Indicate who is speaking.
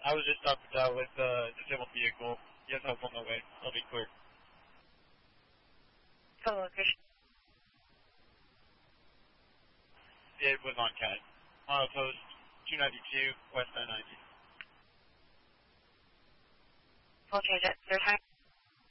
Speaker 1: I was just stopped with disabled vehicle. You have help on the way. I'll be clear.
Speaker 2: Total location.
Speaker 1: It was on CAD. Post 292, West 990.
Speaker 2: We'll change it. There's time.